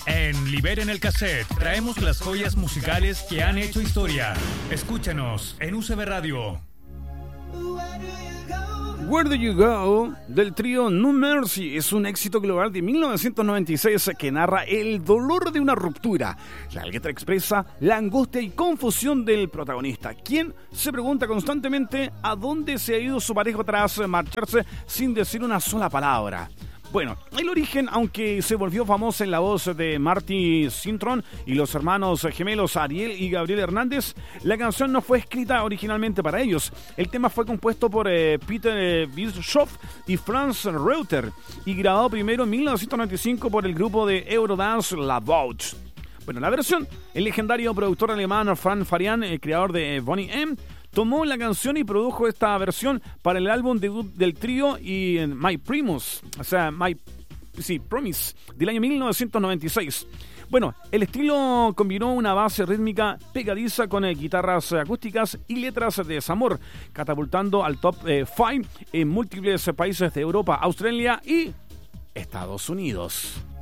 En Liberen el Cassette traemos las joyas musicales que han hecho historia. Escúchanos en UCB Radio. Where Do You Go, del trío No Mercy, es un éxito global de 1996 que narra el dolor de una ruptura. La letra expresa la angustia y confusión del protagonista, quien se pregunta constantemente a dónde se ha ido su pareja tras marcharse sin decir una sola palabra. Bueno, el origen, aunque se volvió famosa en la voz de Marty Sintron y los hermanos gemelos Ariel y Gabriel Hernández, la canción no fue escrita originalmente para ellos. El tema fue compuesto por Peter Bischoff y Franz Reuter y grabado primero en 1995 por el grupo de Eurodance La Vouch. Bueno, la versión, el legendario productor alemán Frank Farian, el creador de Boney M., tomó la canción y produjo esta versión para el álbum debut del trío y My Promise, del año 1996. Bueno, el estilo combinó una base rítmica pegadiza con guitarras acústicas y letras de desamor, catapultando al top 5 en múltiples países de Europa, Australia y Estados Unidos.